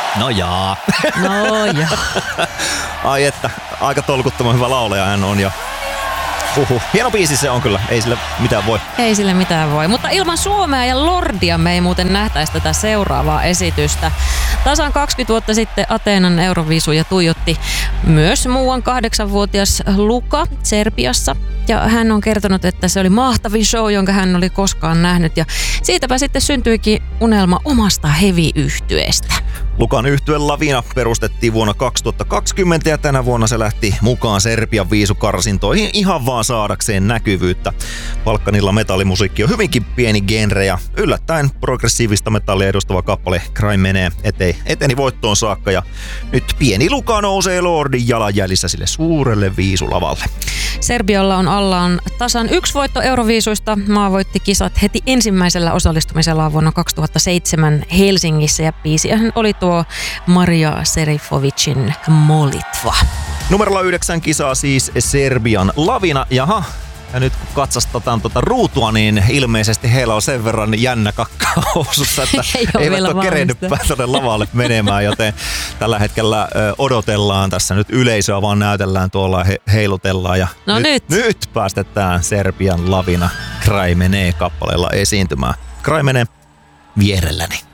No jaa. No jaa. Ai että, aika tolkuttoman hyvä laulaja hän on ja hieno biisi se on kyllä, ei sille mitään voi. Ei sille mitään voi, mutta ilman Suomea ja Lordia me ei muuten nähtäisi tätä seuraavaa esitystä. Tasan 20 vuotta sitten Ateenan Euroviisuja tuijotti myös muuan 8-vuotias Luka Serbiassa. Ja hän on kertonut, että se oli mahtavin show, jonka hän oli koskaan nähnyt. Ja siitäpä sitten syntyikin unelma omasta heavy-yhtyeestä. Lukan yhtye Lavina perustettiin vuonna 2020 ja tänä vuonna se lähti mukaan Serbian viisukarsintoihin ihan vaan saadakseen näkyvyyttä. Balkanilla metallimusiikki on hyvinkin pieni genre ja yllättäen progressiivista metallia edustava kappale Crime menee eteni voittoon saakka ja nyt pieni Luka nousee Lordin jalanjäljissä sille suurelle viisulavalle. Serbialla on allaan tasan 1 voitto Euroviisuista. Maa voitti kisat heti ensimmäisellä osallistumisellaan vuonna 2007 Helsingissä ja biisiähän oli tuo Maria Serifovicin Molitva. Numerolla 9 kisaa siis Serbian Lavina. Jaha, ja nyt kun katsastetaan tuota ruutua, niin ilmeisesti heillä on sen verran jännä kakka housussa, että eivät ole kerennyt tuonne lavalle menemään, joten tällä hetkellä odotellaan tässä nyt yleisöä, vaan näytellään tuolla heilutellaan ja no nyt päästetään Serbian Lavina Cry menee kappaleella esiintymään. Cry menee vierelläni.